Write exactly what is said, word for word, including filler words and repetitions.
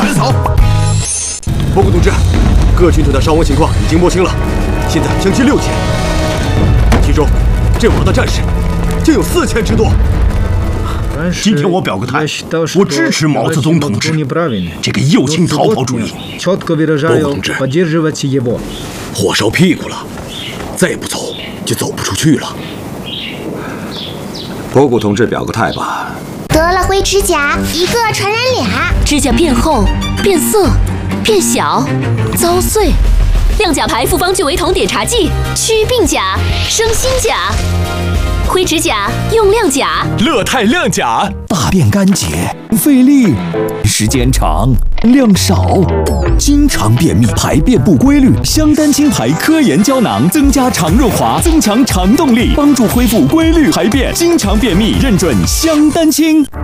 全扫。 报告同志，各军团的伤亡情况已经摸清了，现在相距六千，其中阵亡的战士竟有四千之多。 今天我表个态，我支持毛泽东同志这个右倾逃跑主义。 报告同志，火烧屁股了，再不走就走不出去了。 报告同志表个态吧。 得了灰指甲，一个传染俩， 指甲变厚、变色、变小、遭碎。亮甲牌复方聚维酮碘茶剂，祛病甲，生新甲。灰指甲用亮甲， 乐泰亮甲， 大便干结，费力，时间长，量少，经常便秘，排便不规律。香丹清牌科研胶囊增加肠润滑，增强肠动力，帮助恢复规律排便。经常便秘，认准香丹清。